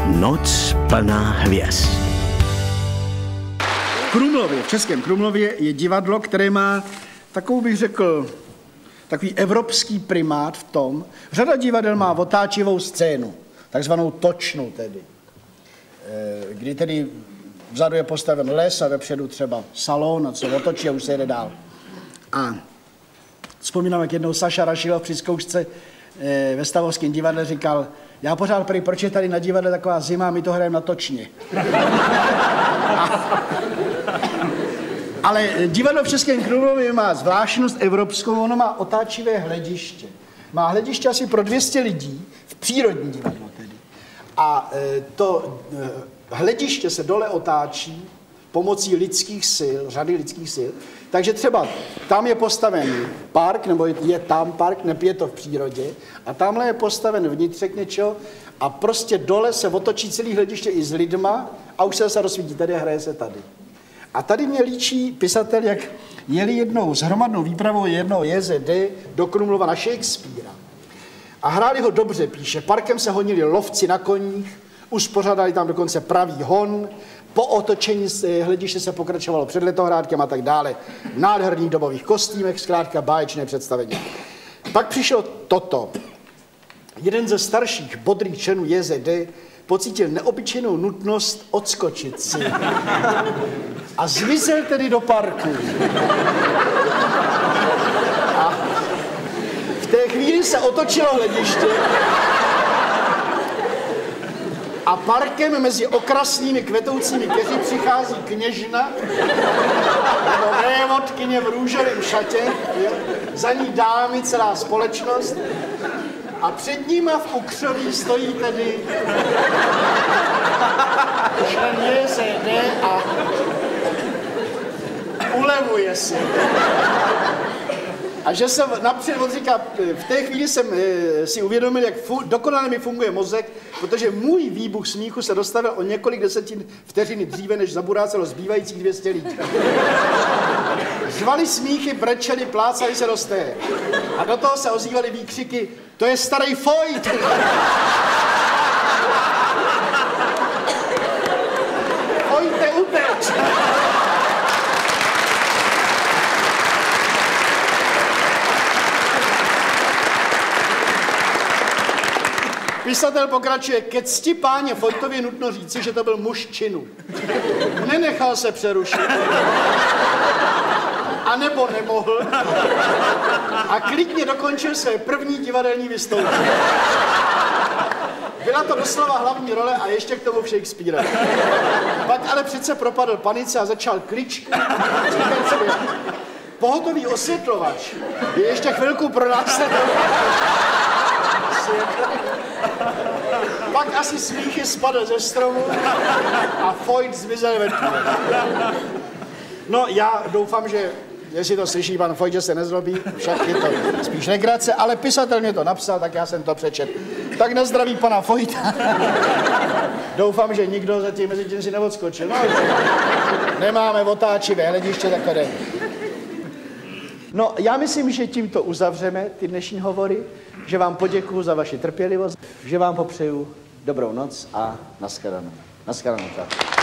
Noc plná hvězd. Krumlově, v Českém Krumlově je divadlo, které má takovou, bych řekl, takový evropský primát v tom. Řada divadel má otáčivou scénu, takzvanou točnu tedy, kdy tedy vzadu je postaven les a vepředu třeba salon a co otočí a už se jede dál. A vzpomínám, jak jednou Saša Rašilov při zkoušce ve Stavovském divadle říkal, já pořád prý, proč je tady na divadle taková zima, my to hrajeme na točně. Ale divadlo v Českém Krumlově má zvláštnost evropskou, ono má otáčivé hlediště. Má hlediště asi pro 200 lidí, v přírodní divadlo tedy. A to hlediště se dole otáčí pomocí lidských sil, řady lidských sil. Takže třeba tam je postaven park, nebo je tam park, je to v přírodě, a tamhle je postaven vnitřek něčeho a prostě dole se otočí celý hlediště i s lidma a už se zase rozsvítí, tady hraje se tady. A tady mě líčí pisatel, jak jeli jednou s hromadnou výpravou jednoho JZD do Krumlova na Shakespearea. A hráli ho dobře, píše, parkem se honili lovci na koních, uspořádali tam dokonce pravý hon, po otočení hlediště se pokračovalo před letohrádkem a tak dále. V nádherných dobových kostýmech, zkrátka báječné představení. Pak přišlo toto. Jeden ze starších bodrých členů JZD pocítil neobyčejnou nutnost odskočit si. A zmizel tedy do parku. A v té chvíli se otočilo hlediště a parkem mezi okrasnými kvetoucími keři přichází kněžna nebo vévodkyně v růžovém šatě, za ní dámy, celá společnost a před nima v ukřoví stojí tedy člen JZD a ulevuje si. A že jsem napřed, on říká, v té chvíli jsem si uvědomil, jak dokonale mi funguje mozek, protože můj výbuch smíchu se dostavil o několik desetin vteřiny dříve, než zaburácelo zbývajících 200 lidí. Řvali smíchy, brečeli, plácali se do sté. A do toho se ozývaly výkřiky, to je starý Foyt! Foyte, uteč! Pisatel pokračuje, ke cti páně Foytovi nutno říci, že to byl muž činu. Nenechal se přerušit. A nebo nemohl. A klidně dokončil své první divadelní vystoupení. Byla to doslova hlavní role a ještě k tomu Shakespearea. Pak ale přece propadl panice a začal klič. Pohotový osvětlovač je ještě chvilku pro nás. Pak asi smíchy spadl ze stromu a Foyt zmizel ve tmě. No, já doufám, že jestli to slyší pan Foyt, že se nezlobí, však je to spíš legrace, ale pisatel mě to napsal, tak já jsem to přečet. Tak na zdraví pana Foyta. Doufám, že nikdo zatím mezi tím si neodskočil. No, nemáme otáčivé hlediště, tak to jde. No, já myslím, že tímto uzavřeme ty dnešní hovory, že vám poděkuju za vaši trpělivost, že vám popřeju dobrou noc a nashledanou. Nashledanou, tak.